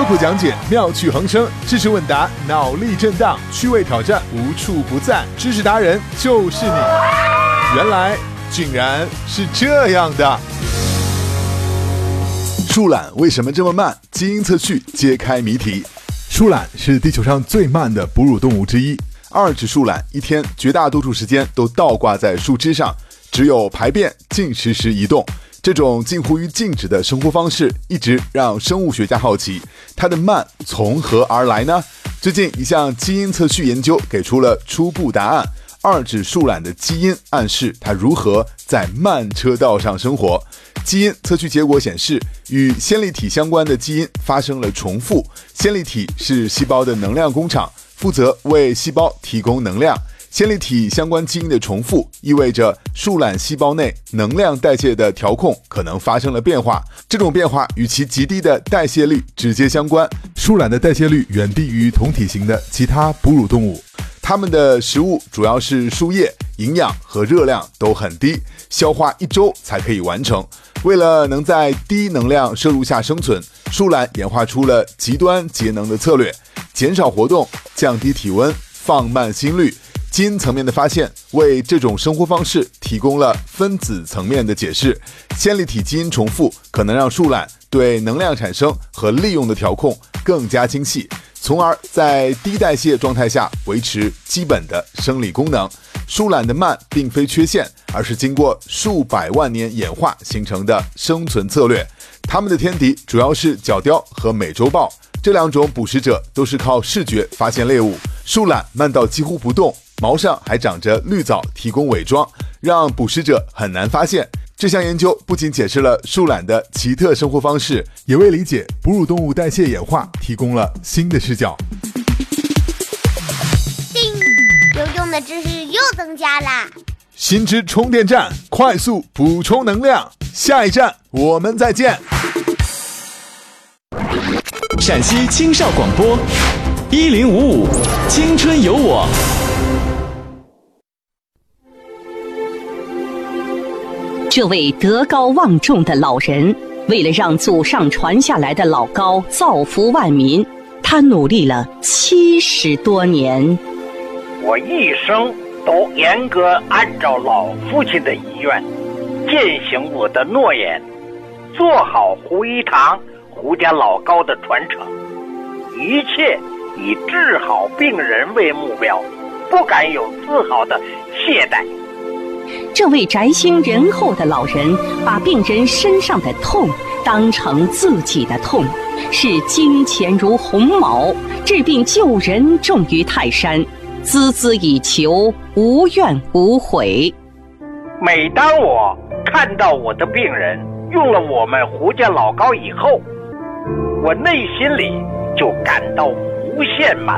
富讲解，妙趣横生，知识问答，脑力震荡，趣味挑战，无处不在。知识达人就是你。原来竟然是这样的。树懒为什么这么慢？基因测序揭开谜题。树懒是地球上最慢的哺乳动物之一。二指树懒一天绝大多数时间都倒挂在树枝上，只有排便、进食时移动。这种近乎于静止的生活方式一直让生物学家好奇，它的慢从何而来呢？最近一项基因测序研究给出了初步答案。二指树懒的基因暗示它如何在慢车道上生活。基因测序结果显示，与线粒体相关的基因发生了重复。线粒体是细胞的能量工厂，负责为细胞提供能量。线粒体相关基因的重复意味着树懒细胞内能量代谢的调控可能发生了变化，这种变化与其极低的代谢率直接相关。树懒的代谢率远低于同体型的其他哺乳动物，它们的食物主要是树叶，营养和热量都很低，消化1周才可以完成。为了能在低能量摄入下生存，树懒演化出了极端节能的策略，减少活动，降低体温，放慢心率。基因层面的发现为这种生活方式提供了分子层面的解释。线粒体基因重复可能让树懒对能量产生和利用的调控更加精细，从而在低代谢状态下维持基本的生理功能。树懒的慢并非缺陷，而是经过数百万年演化形成的生存策略。它们的天敌主要是角雕和美洲豹，这两种捕食者都是靠视觉发现猎物。树懒慢到几乎不动，毛上还长着绿藻提供伪装，让捕食者很难发现。这项研究不仅解释了树懒的奇特生活方式，也为理解哺乳动物代谢演化提供了新的视角。 叮，有用的知识又增加啦！ 新知充电站，快速补充能量。下一站我们再见。 陕西青少广播1055青春有我。 这位德高望重的老人，为了让祖上传下来的老高造福万民，他努力了70多年。 我一生都严格按照老父亲的遗愿，践行我的诺言，做好胡一堂胡家老高的传承，一切以治好病人为目标，不敢有丝毫的懈怠。 这位宅心仁厚的老人把病人身上的痛当成自己的痛，视金钱如鸿毛，治病救人重于泰山，孜孜以求，无怨无悔。 每当我看到我的病人用了我们胡家老高以后，我内心里就感到无限满